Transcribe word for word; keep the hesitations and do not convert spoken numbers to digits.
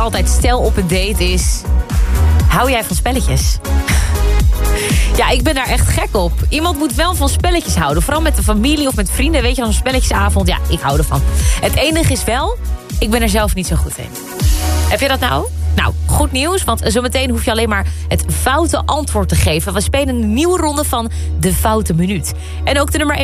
altijd stel op een date is... Hou jij van spelletjes? Ja, ik ben daar echt gek op. Iemand moet wel van spelletjes houden. Vooral met de familie of met vrienden. Weet je, als een spelletjesavond. Ja, ik hou ervan. Het enige is wel, ik ben er zelf niet zo goed in. Heb je dat nou? Nou, goed nieuws, want zometeen hoef je alleen maar het foute antwoord te geven. We spelen een nieuwe ronde van de Foute Minuut. En ook de nummer